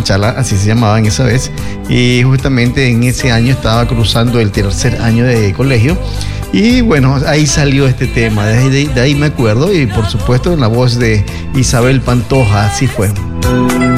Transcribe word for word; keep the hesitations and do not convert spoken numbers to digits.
Machala, así se llamaba en esa vez, y justamente en ese año estaba cruzando el tercer año de colegio. Y bueno, ahí salió este tema, de ahí, de, de ahí me acuerdo, y por supuesto en la voz de Isabel Pantoja, así fue.